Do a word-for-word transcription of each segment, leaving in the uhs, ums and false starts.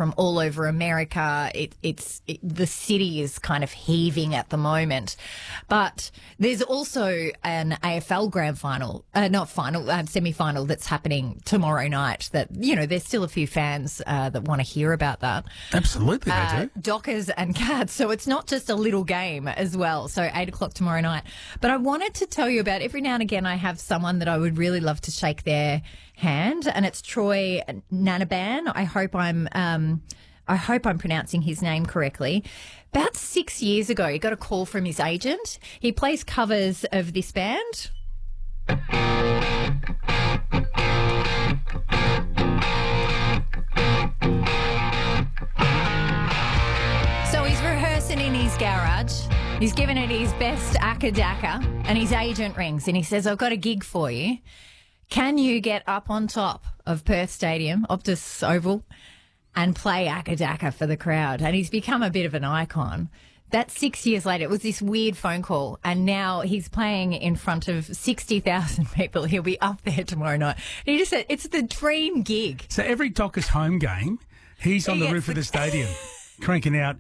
from all over America. It, it's it, the city is kind of heaving at the moment. But there's also an A F L grand final, uh, not final, uh, semi-final that's happening tomorrow night that, you know, there's still a few fans uh, that want to hear about that. Absolutely, they Uh, do. Dockers and Cats. So it's not just a little game as well. So eight o'clock tomorrow night. But I wanted to tell you about, every now and again I have someone that I would really love to shake their hand, and it's Troy Nanaban. I hope I'm um, I hope I'm pronouncing his name correctly. About six years ago, he got a call from his agent. He plays covers of this band. So he's rehearsing in his garage. He's giving it his best akadaka, and his agent rings and he says, I've got a gig for you. Can you get up on top of Perth Stadium, Optus Oval, and play akadaka for the crowd? And he's become a bit of an icon. That's six years later. It was this weird phone call, and now he's playing in front of sixty thousand people. He'll be up there tomorrow night. And he just said, it's the dream gig. So every Dockers home game, he's on He the gets roof of the- the stadium, cranking out.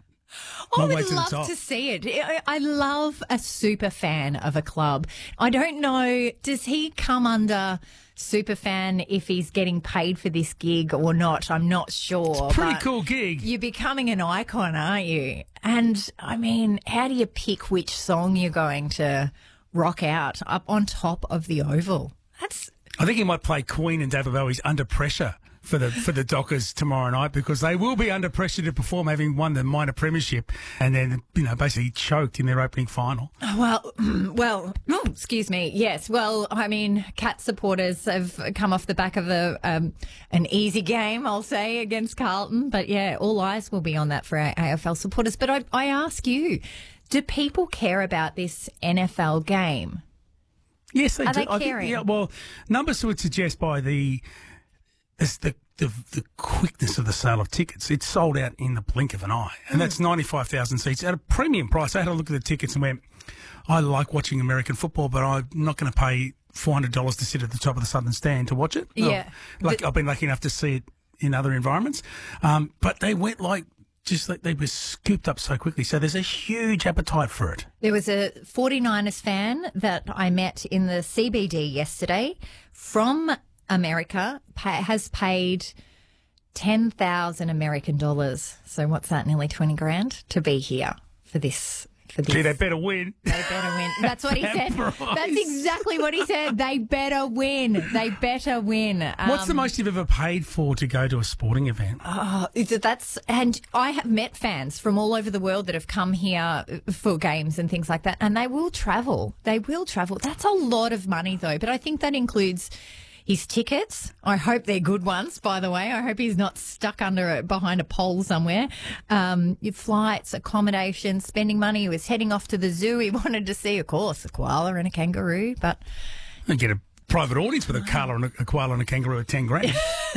I Long way would to the love top. to see it. I, I love a super fan of a club. I don't know, does he come under super fan if he's getting paid for this gig or not? I'm not sure. Pretty but cool gig. You're becoming an icon, aren't you? And, I mean, how do you pick which song you're going to rock out up on top of the Oval? That's... I think he might play Queen and David Bowie's Under Pressure for the for the Dockers tomorrow night, because they will be under pressure to perform, having won the minor premiership and then, you know, basically choked in their opening final. Well, well, oh, excuse me. Yes. Well, I mean, Cat supporters have come off the back of a um, an easy game, I'll say, against Carlton. But yeah, all eyes will be on that for our A F L supporters. But I, I ask you, do people care about this N F L game? Yes, they Are do. they I think, caring? yeah, well, numbers would suggest by the It's the, the the quickness of the sale of tickets. It's sold out in the blink of an eye. And that's ninety-five thousand seats at a premium price. I had a look at the tickets and went, I like watching American football, but I'm not going to pay four hundred dollars to sit at the top of the Southern Stand to watch it. Yeah. Oh, like, But- I've been lucky enough to see it in other environments. Um, but they went like, just like they were scooped up so quickly. So there's a huge appetite for it. There was a 49ers fan that I met in the C B D yesterday from America, pay, has paid ten thousand American dollars. So what's that, nearly twenty grand to be here for this. For this. Gee, they better win. They better win. That's what he That said. price. That's exactly what he said. They better win. They better win. Um, What's the most you've ever paid for to go to a sporting event? Oh, that's, and I have met fans from all over the world that have come here for games and things like that, and they will travel. They will travel. That's a lot of money, though. But I think that includes his tickets. I hope they're good ones, by the way. I hope he's not stuck under a, behind a pole somewhere. Um, your flights, accommodation, spending money. He was heading off to the zoo. He wanted to see, of course, a koala and a kangaroo, but And get a private audience with a koala and a, a koala and a kangaroo at ten grand.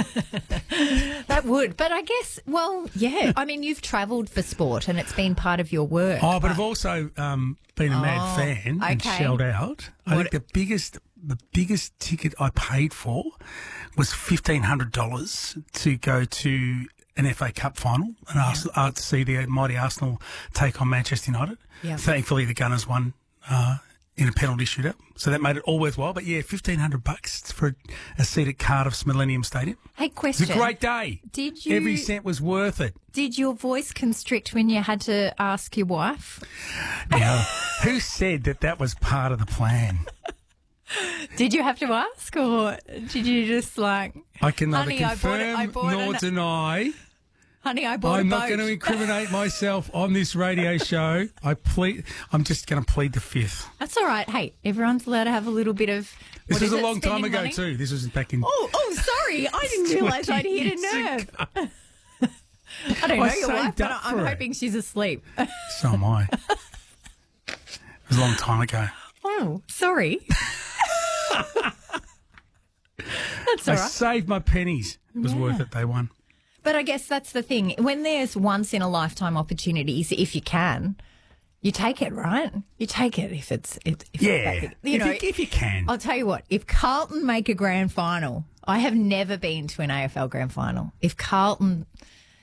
that would. But I guess, well, yeah. I mean, you've travelled for sport and it's been part of your work. Oh, but I've also um, been a mad Oh, fan and okay. shelled out. I What- think the biggest the biggest ticket I paid for was fifteen hundred dollars to go to an F A Cup final and Arsenal, uh, to see the mighty Arsenal take on Manchester United. Yeah. Thankfully, the Gunners won uh, in a penalty shootout, so that made it all worthwhile. But yeah, fifteen hundred bucks for a, a seat at Cardiff's Millennium Stadium. Hey, It question. was a great day. Did you- Every cent was worth it. Did your voice constrict when you had to ask your wife? Now, who said that that was part of the plan? Did you have to ask, or did you just like, I can neither honey, I bought, confirm I bought nor an- deny. honey, I bought I'm a not boat. going to incriminate myself on this radio show. I plead. I'm just going to plead the fifth. That's all right. Hey, everyone's allowed to have a little bit of. This what was is a it, long time spending ago money? too. This was back in. Oh, oh, sorry. I didn't realise I'd hit a years nerve. ago. I don't know I your wife, saved but up I'm for it. hoping she's asleep. So am I. It was a long time ago. Oh, sorry. That's all I right. saved my pennies. It was Yeah. worth it. They won. But I guess that's the thing. When there's once in a lifetime opportunities, if you can, you take it, right? You take it if it's it, if Yeah, It's that big. You if, know, you, if you can. I'll tell you what. If Carlton make a grand final, I have never been to an A F L grand final. If Carlton